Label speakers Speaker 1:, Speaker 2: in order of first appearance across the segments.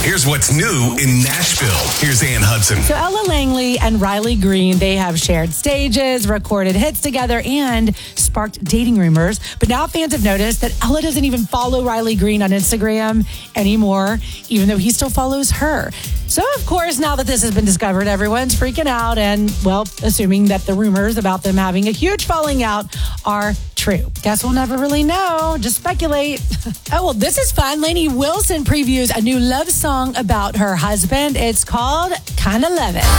Speaker 1: Here's what's new in Nashville. Here's Ann Hudson.
Speaker 2: So Ella Langley and Riley Green, they have shared stages, recorded hits together, and sparked dating rumors. But now fans have noticed that Ella doesn't even follow Riley Green on Instagram anymore, even though he still follows her. So, of course, now that this has been discovered, everyone's freaking out and, well, assuming that the rumors about them having a huge falling out are true. Guess we'll never really know. Just speculate. Oh, well, this is fun. Lainey Wilson previews a new love song about her husband. It's called Kinda Love It.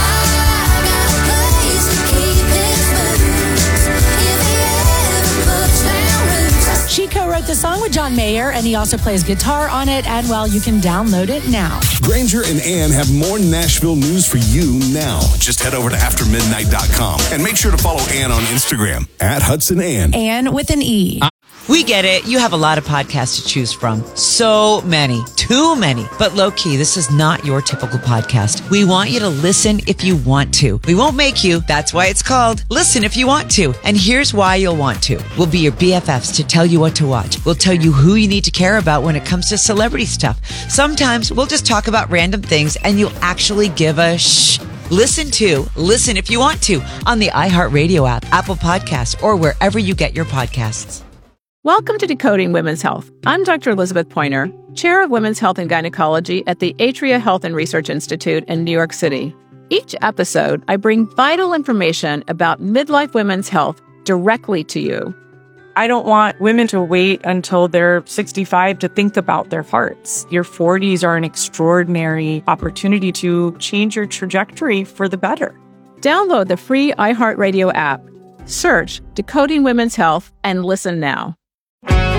Speaker 2: She co-wrote the song with John Mayer, and he also plays guitar on it. And, well, you can download it now.
Speaker 1: Granger and Ann have more Nashville news for you now. Just head over to aftermidnight.com and make sure to follow Ann on Instagram at Hudson Ann.
Speaker 2: Ann with an E.
Speaker 3: We get it. You have a lot of podcasts to choose from. So many. Too many. But low-key, this is not your typical podcast. We want you to listen if you want to. We won't make you. That's why it's called Listen If You Want To. And here's why you'll want to. We'll be your BFFs to tell you what to watch. We'll tell you who you need to care about when it comes to celebrity stuff. Sometimes we'll just talk about random things and you'll actually give a shh. Listen If You Want To on the iHeartRadio app, Apple Podcasts, or wherever you get your podcasts.
Speaker 4: Welcome to Decoding Women's Health. I'm Dr. Elizabeth Pointer, Chair of Women's Health and Gynecology at the Atria Health and Research Institute in New York City. Each episode, I bring vital information about midlife women's health directly to you.
Speaker 5: I don't want women to wait until they're 65 to think about their hearts. Your 40s are an extraordinary opportunity to change your trajectory for the better.
Speaker 4: Download the free iHeartRadio app, search Decoding Women's Health, and listen now.